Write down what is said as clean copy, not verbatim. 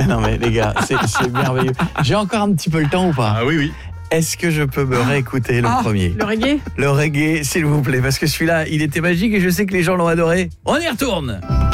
Non mais les gars, c'est merveilleux. J'ai encore un petit peu le temps ou pas? Ah oui. Est-ce que je peux me réécouter le premier? Le reggae? Le reggae, s'il vous plaît, parce que celui-là, il était magique et je sais que les gens l'ont adoré. On y retourne.